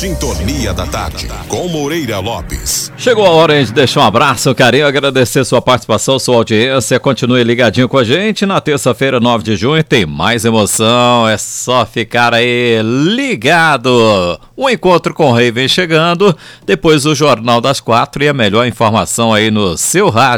Sintonia da Tarde, com Moreira Lopes. Chegou a hora de deixar um abraço, carinho, agradecer sua participação, sua audiência. Continue ligadinho com a gente. Na terça-feira, 9 de junho, tem mais emoção. É só ficar aí ligado. O Encontro com o Rei vem chegando. Depois o Jornal das 4 e a melhor informação aí no seu rádio.